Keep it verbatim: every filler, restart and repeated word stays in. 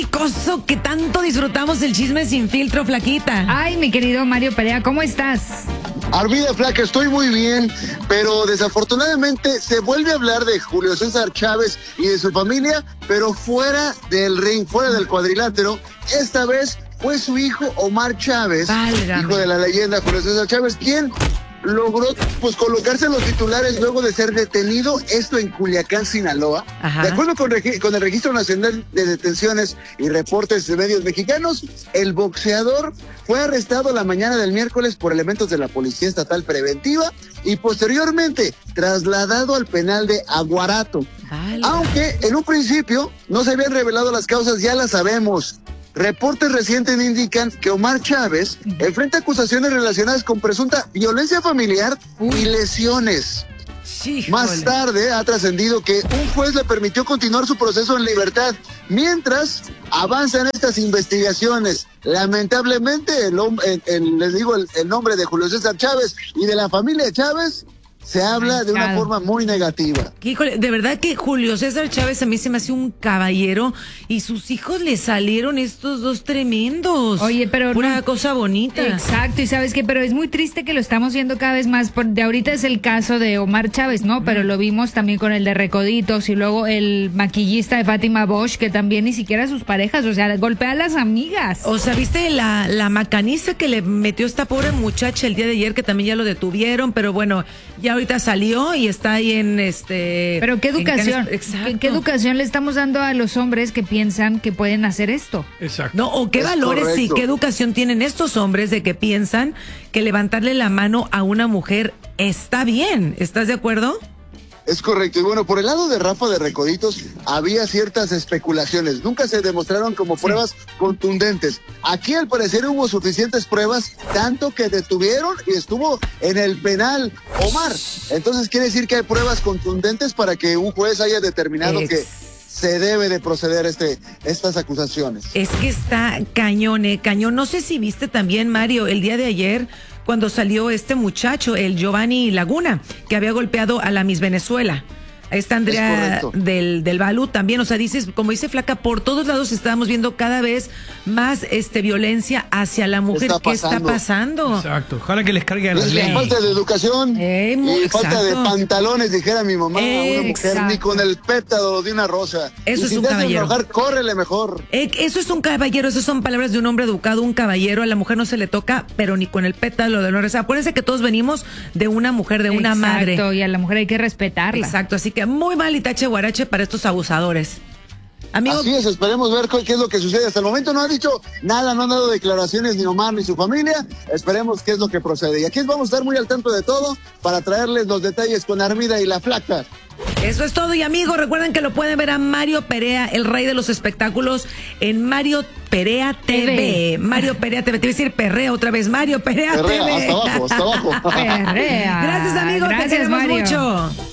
Coso que tanto disfrutamos el chisme sin filtro, flaquita. Ay, mi querido Mario Perea, ¿cómo estás? Armida, flaca, estoy muy bien, pero desafortunadamente se vuelve a hablar de Julio César Chávez y de su familia, pero fuera del ring, fuera del cuadrilátero. Esta vez fue su hijo Omar Chávez, Válgame. hijo de la leyenda Julio César Chávez, quien logró pues colocarse en los titulares luego de ser detenido, esto en Culiacán, Sinaloa. Ajá. De acuerdo con, con el Registro Nacional de Detenciones y Reportes de Medios Mexicanos, el boxeador fue arrestado la mañana del miércoles por elementos de la Policía Estatal Preventiva y posteriormente trasladado al penal de Aguarato. Vale. Aunque en un principio no se habían revelado las causas, ya las sabemos. Reportes recientes indican que Omar Chávez enfrenta acusaciones relacionadas con presunta violencia familiar Uy. y lesiones. Sí, Más tarde ha trascendido que un juez le permitió continuar su proceso en libertad mientras avanzan estas investigaciones. Lamentablemente, el, el, el, les digo el, el nombre de Julio César Chávez y de la familia Chávez se habla Ay, de una claro. forma muy negativa. Híjole, de verdad que Julio César Chávez a mí se me hace un caballero y sus hijos le salieron estos dos tremendos. Oye, pero una no, cosa bonita. Exacto, y sabes qué, pero es muy triste que lo estamos viendo cada vez más. Por, de ahorita es el caso de Omar Chávez, ¿no? Pero lo vimos también con el de Recoditos y luego el maquillista de Fátima Bosch, que también ni siquiera sus parejas, o sea, golpea a las amigas. O sea, ¿viste la, la macaniza que le metió esta pobre muchacha el día de ayer, que también ya lo detuvieron? Pero bueno, ya ahorita salió y está ahí en este... Pero qué educación, ¿qué, qué educación le estamos dando a los hombres que piensan que pueden hacer esto? Exacto. No, o qué es valores correcto. y qué educación tienen estos hombres de que piensan que levantarle la mano a una mujer está bien. ¿Estás de acuerdo? Es correcto, y bueno, por el lado de Rafa de Recoditos había ciertas especulaciones, nunca se demostraron como pruebas sí. contundentes. Aquí al parecer hubo suficientes pruebas, tanto que detuvieron y estuvo en el penal Omar. Entonces quiere decir que hay pruebas contundentes para que un juez haya determinado Ex. que se debe de proceder este estas acusaciones. Es que está cañón, eh, cañón. No sé si viste también, Mario, el día de ayer, cuando salió este muchacho, el Giovanni Laguna, que había golpeado a la Miss Venezuela. Ahí está Andrea del, del Balú también, o sea, dices, como dice Flaca, por todos lados estamos viendo cada vez más este violencia hacia la mujer. ¿Qué está pasando? Exacto, ojalá que les carguen la ley. Falta de educación eh, muy, y exacto. falta de pantalones, dijera mi mamá, eh, una mujer, exacto. ni con el pétalo de una rosa. Eso y es si un te caballero. Enojar, córrele mejor. Eh, eso es un caballero, esas son palabras de un hombre educado, un caballero. A la mujer no se le toca, pero ni con el pétalo de una rosa. Acuérdense que todos venimos de una mujer, de una exacto, madre. Exacto, y a la mujer hay que respetarla. Exacto, así que muy mal Itache Guarache para estos abusadores. Amigo, así es, esperemos ver qué es lo que sucede. Hasta el momento no ha dicho nada, no han dado declaraciones ni Omar ni su familia. Esperemos qué es lo que procede. Y aquí vamos a estar muy al tanto de todo para traerles los detalles con Armida y la Flaca. Eso es todo, y amigos, recuerden que lo pueden ver a Mario Perea, el rey de los espectáculos, en Mario Perea T V. T V. Mario Perea T V, te voy a decir Perrea otra vez, Mario Perea, Perrea T V. Hasta abajo, hasta abajo. Perrea. Gracias, amigos, Gracias, te queremos Mario. mucho.